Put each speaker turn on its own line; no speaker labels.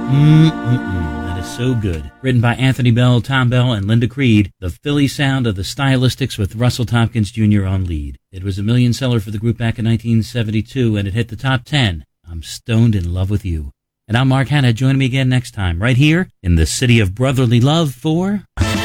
That is so good. Written by Anthony Bell, Tom Bell, and Linda Creed, the Philly sound of the Stylistics with Russell Tompkins Jr. on lead. It was a million seller for the group back in 1972, and it hit the top 10. I'm stoned in love with you. And I'm Mark Hanna. Join me again next time, right here in the City of Brotherly Love for...